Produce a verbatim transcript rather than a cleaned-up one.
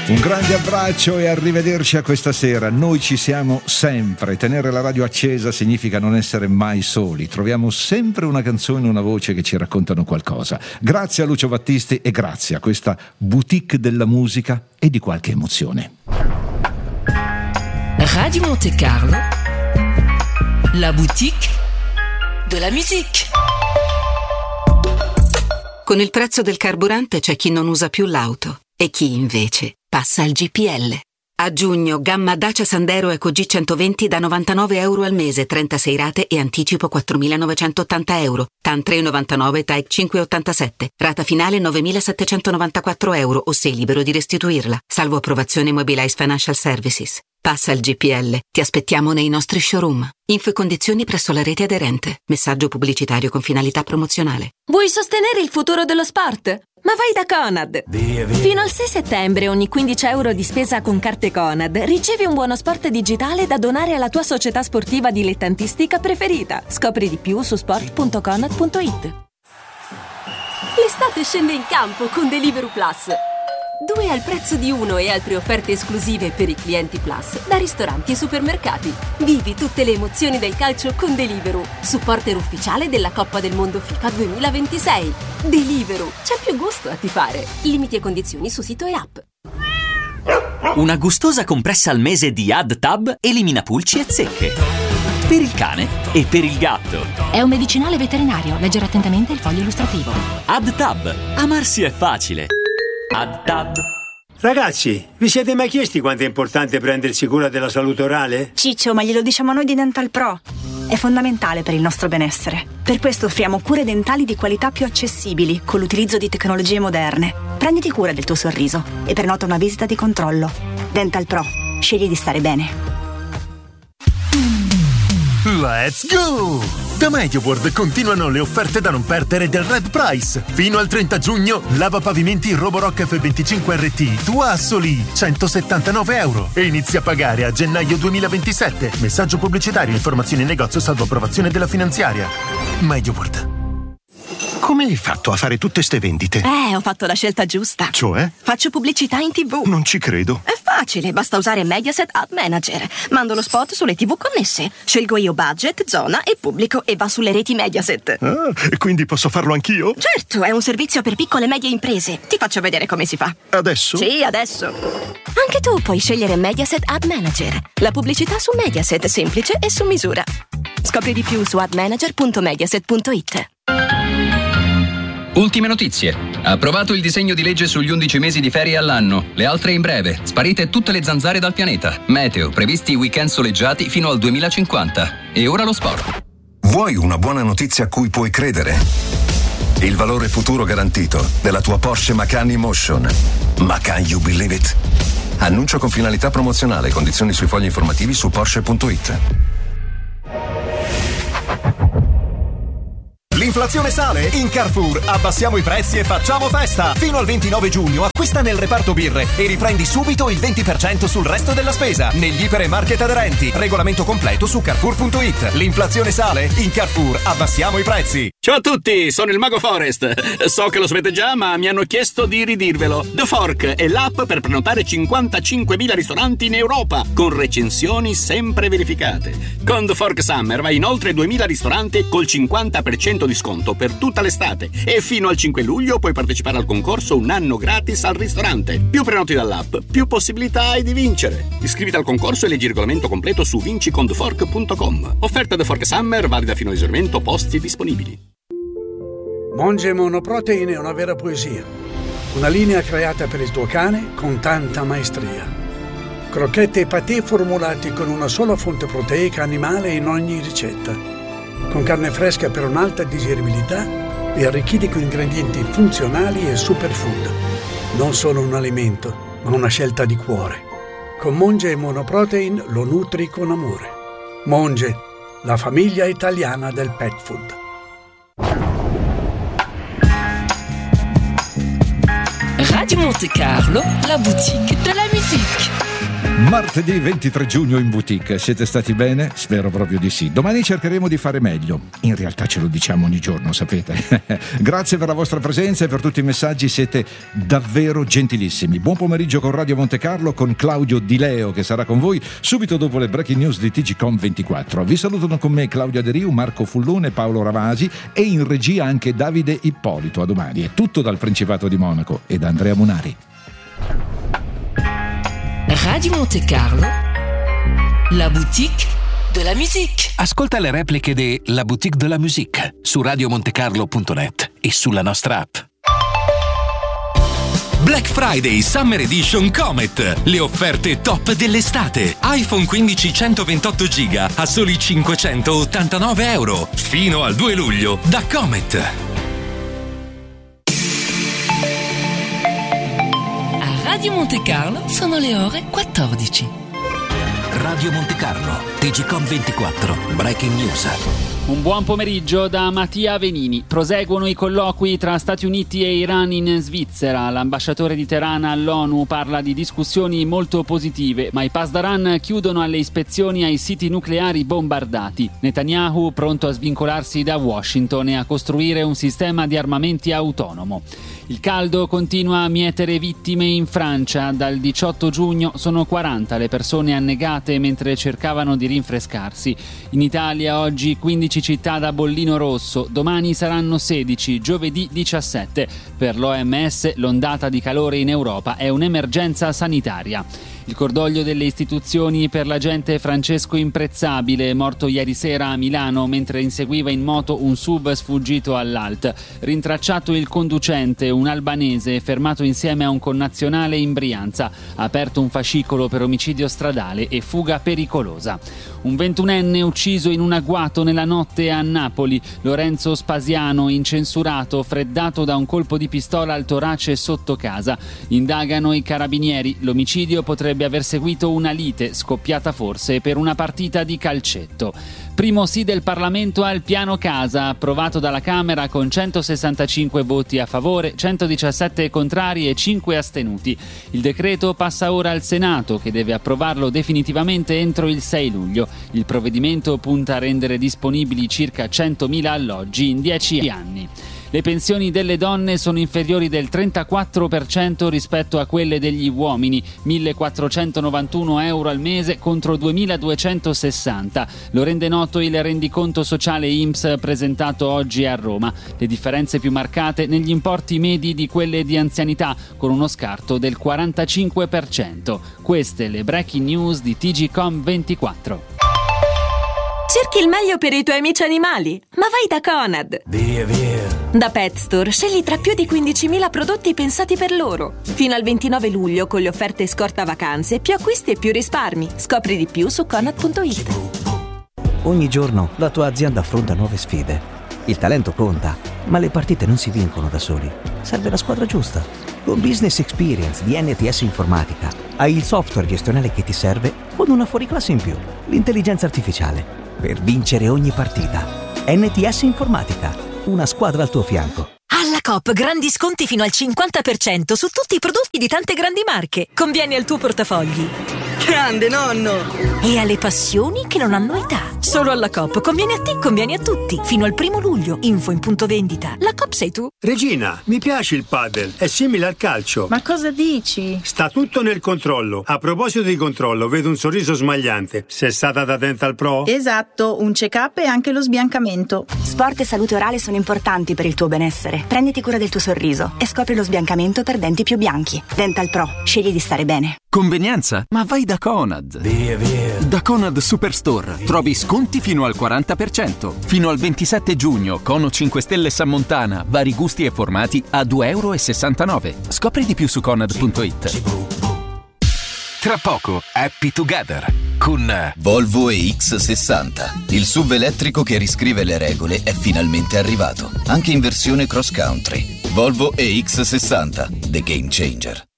Un grande abbraccio e arrivederci a questa sera. Noi ci siamo sempre. Tenere la radio accesa significa non essere mai soli. Troviamo sempre una canzone e una voce che ci raccontano qualcosa. Grazie a Lucio Battisti e grazie a questa boutique della musica e di qualche emozione. Radio Monte Carlo, la boutique de la musique. Con il prezzo del carburante c'è chi non usa più l'auto e chi invece passa al G P L. A giugno, gamma Dacia Sandero Eco G centoventi da novantanove euro al mese, trentasei rate e anticipo quattromilanovecentottanta euro. T A N tre virgola novantanove, T A E C cinque virgola ottantasette. Rata finale novemilasettecentonovantaquattro euro o sei libero di restituirla. Salvo approvazione Mobilize Financial Services. Passa al G P L. Ti aspettiamo nei nostri showroom. Info e condizioni presso la rete aderente. Messaggio pubblicitario con finalità promozionale. Vuoi sostenere il futuro dello sport? Ma vai da Conad! Via, via. Fino al sei settembre ogni quindici euro di spesa con carte Conad ricevi un buono sport digitale da donare alla tua società sportiva dilettantistica preferita. Scopri di più su sport punto conad punto it. L'estate scende in campo con Deliveroo Plus. Due al prezzo di uno e altre offerte esclusive per i clienti Plus da ristoranti e supermercati. Vivi tutte le emozioni del calcio con Deliveroo, supporter ufficiale della Coppa del Mondo FIFA duemilaventisei. Deliveroo, c'è più gusto a tifare. Limiti e condizioni su sito e app. Una gustosa compressa al mese di AdTab elimina pulci e zecche. Per il cane e per il gatto. È un medicinale veterinario. Leggere attentamente il foglio illustrativo. AdTab. Amarsi è facile. AdTab. Ragazzi, vi siete mai chiesti quanto è importante prendersi cura della salute orale? Ciccio, ma glielo diciamo noi di Dental Pro. È fondamentale per il nostro benessere. Per questo offriamo cure dentali di qualità più accessibili con l'utilizzo di tecnologie moderne. Prenditi cura del tuo sorriso e prenota una visita di controllo. Dental Pro. Scegli di stare bene. Let's go! Da MediaWorld continuano le offerte da non perdere del Red Price. Fino al trenta giugno, lavapavimenti Roborock F venticinque R T tua a soli centosettantanove euro e inizia a pagare a gennaio duemilaventisette. Messaggio pubblicitario, informazioni in negozio salvo approvazione della finanziaria. MediaWorld. Come hai fatto a fare tutte ste vendite? Eh, ho fatto la scelta giusta. Cioè? Faccio pubblicità in tivù. Non ci credo. È facile, basta usare Mediaset Ad Manager. Mando lo spot sulle tivù connesse. Scelgo io budget, zona e pubblico e va sulle reti Mediaset. Ah, e quindi posso farlo anch'io? Certo, è un servizio per piccole e medie imprese. Ti faccio vedere come si fa. Adesso? Sì, adesso. Anche tu puoi scegliere Mediaset Ad Manager. La pubblicità su Mediaset, semplice e su misura. Scopri di più su admanager punto mediaset punto it. Ultime notizie. Approvato il disegno di legge sugli undici mesi di ferie all'anno. Le altre in breve. Sparite tutte le zanzare dal pianeta. Meteo. Previsti weekend soleggiati fino al duemilacinquanta. E ora lo sport. Vuoi una buona notizia a cui puoi credere? Il valore futuro garantito della tua Porsche Macan E-Motion. Ma can you believe it? Annuncio con finalità promozionale. Condizioni sui fogli informativi su porsche punto it. L'inflazione sale? In Carrefour abbassiamo i prezzi e facciamo festa! Fino al ventinove giugno acquista nel reparto birre e riprendi subito il venti per cento sul resto della spesa negli iper e market aderenti. Regolamento completo su carrefour punto it. L'inflazione sale? In Carrefour abbassiamo i prezzi. Ciao a tutti, sono il Mago Forest. So che lo sapete già, ma mi hanno chiesto di ridirvelo. The Fork è l'app per prenotare cinquantacinquemila ristoranti in Europa, con recensioni sempre verificate. Con The Fork Summer vai in oltre duemila ristoranti col cinquanta per cento di sconto per tutta l'estate e fino al cinque luglio puoi partecipare al concorso un anno gratis al ristorante. Più prenoti dall'app, più possibilità hai di vincere. Iscriviti al concorso e leggi il regolamento completo su vinci con the fork punto com. Offerta The Fork Summer valida fino a esaurimento posti disponibili. Monge Monoprotein è una vera poesia. Una linea creata per il tuo cane con tanta maestria. Crocchette e patè formulati con una sola fonte proteica animale in ogni ricetta. Con carne fresca per un'alta digeribilità e arricchiti con ingredienti funzionali e superfood. Non solo un alimento, ma una scelta di cuore. Con Monge Monoprotein lo nutri con amore. Monge, la famiglia italiana del pet food. Radio Monte Carlo, la boutique de la musique. Martedì ventitré giugno in boutique. Siete stati bene? Spero proprio di sì. Domani cercheremo di fare meglio. In realtà ce lo diciamo ogni giorno, sapete. Grazie per la vostra presenza e per tutti i messaggi, siete davvero gentilissimi. Buon pomeriggio con Radio Monte Carlo, con Claudio Di Leo che sarà con voi subito dopo le breaking news di T G Com ventiquattro. Vi salutano con me Claudia De Riu, Marco Fullone, Paolo Ravasi e in regia anche Davide Ippolito. A domani. È tutto dal Principato di Monaco e da Andrea Munari. Radio Monte Carlo, la boutique de la musique. Ascolta le repliche de La Boutique de la Musique su radio monte carlo punto net e sulla nostra app. Black Friday Summer Edition Comet. Le offerte top dell'estate. iPhone quindici centoventotto giga a soli cinquecentottantanove euro. Fino al due luglio da Comet. Radio Monte Carlo sono le ore quattordici. Radio Monte Carlo, T G Com ventiquattro, Breaking News. Un buon pomeriggio da Mattia Venini. Proseguono i colloqui tra Stati Uniti e Iran in Svizzera. L'ambasciatore di Teheran all'ONU parla di discussioni molto positive, ma i Pasdaran chiudono alle ispezioni ai siti nucleari bombardati. Netanyahu pronto a svincolarsi da Washington e a costruire un sistema di armamenti autonomo. Il caldo continua a mietere vittime in Francia. Dal diciotto giugno sono quaranta le persone annegate mentre cercavano di rinfrescarsi. In Italia oggi quindici città da bollino rosso, domani saranno sedici, giovedì diciassette. Per l'O M S l'ondata di calore in Europa è un'emergenza sanitaria. Il cordoglio delle istituzioni per l'agente Francesco Imprezzabile, morto ieri sera a Milano mentre inseguiva in moto un S U V sfuggito all'A L T. Rintracciato il conducente, un albanese fermato insieme a un connazionale in Brianza. Ha aperto un fascicolo per omicidio stradale e fuga pericolosa. Un ventunenne ucciso in un agguato nella notte a Napoli. Lorenzo Spasiano, incensurato, freddato da un colpo di pistola al torace sotto casa. Indagano i carabinieri. L'omicidio potrebbe aver seguito una lite, scoppiata forse per una partita di calcetto. Primo sì del Parlamento al piano casa, approvato dalla Camera con centosessantacinque voti a favore, centodiciassette contrari e cinque astenuti. Il decreto passa ora al Senato, che deve approvarlo definitivamente entro il sei luglio. Il provvedimento punta a rendere disponibili circa centomila alloggi in dieci anni. Le pensioni delle donne sono inferiori del trentaquattro per cento rispetto a quelle degli uomini, millequattrocentonovantuno euro al mese contro duemiladuecentosessanta. Lo rende noto il rendiconto sociale I N P S presentato oggi a Roma. Le differenze più marcate negli importi medi di quelle di anzianità, con uno scarto del quarantacinque per cento. Queste le breaking news di T G Com ventiquattro. Cerchi il meglio per i tuoi amici animali? Ma vai da Conad! Via, via! Da Pet Store scegli tra più di quindicimila prodotti pensati per loro. Fino al ventinove luglio con le offerte scorta vacanze, più acquisti e più risparmi. Scopri di più su conad punto it. Ogni giorno la tua azienda affronta nuove sfide. Il talento conta, ma le partite non si vincono da soli. Serve la squadra giusta. Con Business Experience di N T S Informatica hai il software gestionale che ti serve con una fuoriclasse in più, l'intelligenza artificiale, per vincere ogni partita. N T S Informatica, una squadra al tuo fianco. Alla Coop grandi sconti fino al cinquanta per cento su tutti i prodotti di tante grandi marche. Conviene al tuo portafogli. Grande nonno! E alle passioni che non hanno età. Solo alla Coop. Conviene a te, conviene a tutti. Fino al primo luglio. Info in punto vendita. La Coop sei tu. Regina, mi piace il padel. È simile al calcio. Ma cosa dici? Sta tutto nel controllo. A proposito di controllo, vedo un sorriso smagliante. Sei stata da Dental Pro? Esatto, un check-up e anche lo sbiancamento. Sport e salute orale sono importanti per il tuo benessere. Prenditi cura del tuo sorriso e scopri lo sbiancamento per denti più bianchi. Dental Pro. Scegli di stare bene. Convenienza? Ma vai da Conad. Via, via. Da Conad Superstore trovi sconti fino al quaranta per cento. Fino al ventisette giugno, Cono cinque Stelle San Montana, vari gusti e formati a due euro e sessantanove. Scopri di più su conad punto it. Tra poco, Happy Together con Volvo E X sessanta. Il S U V elettrico che riscrive le regole è finalmente arrivato, anche in versione cross country. Volvo E X sessanta, the game changer.